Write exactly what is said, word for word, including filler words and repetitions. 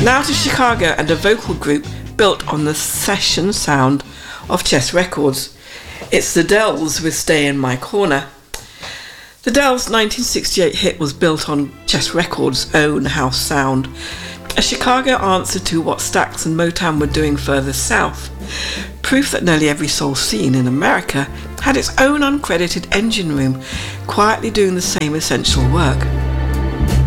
Now to Chicago and a vocal group built on the session sound of Chess Records. It's the Dells with Stay in My Corner. The Dells' nineteen sixty-eight hit was built on Chess Records' own house sound, a Chicago answer to what Stax and Motown were doing further south. Proof that nearly every soul scene in America had its own uncredited engine room, quietly doing the same essential work.